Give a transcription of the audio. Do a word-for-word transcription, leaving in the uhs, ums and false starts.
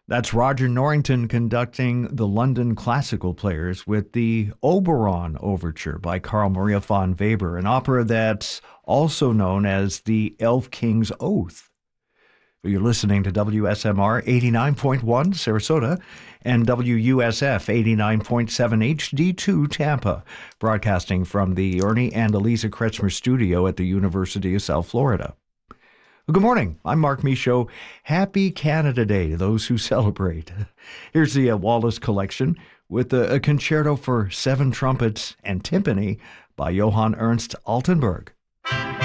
That's Roger Norrington conducting the London Classical Players with the Oberon Overture by Carl Maria von Weber, an opera that's also known as the Elf King's Oath. You're listening to W S M R eighty-nine point one Sarasota and W U S F eighty-nine point seven H D two Tampa, broadcasting from the Ernie and Eliza Kretschmer studio at the University of South Florida. Well, good morning. I'm Mark Michaud. Happy Canada Day to those who celebrate. Here's the uh, Wallace Collection with a, a concerto for seven trumpets and timpani by Johann Ernst Altenburg.